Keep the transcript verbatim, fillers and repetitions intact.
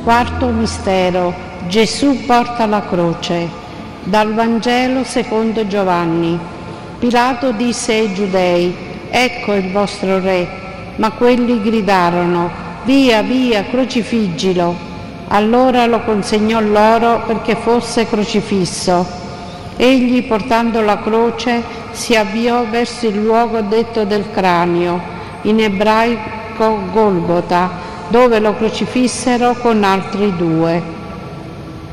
Quarto mistero. Gesù porta la croce. Dal Vangelo secondo Giovanni. Pilato disse ai Giudei: «Ecco il vostro re». Ma quelli gridarono: «Via, via, crocifiggilo». Allora lo consegnò loro perché fosse crocifisso. Egli, portando la croce, si avviò verso il luogo detto del cranio, in ebraico Golgota, dove lo crocifissero con altri due.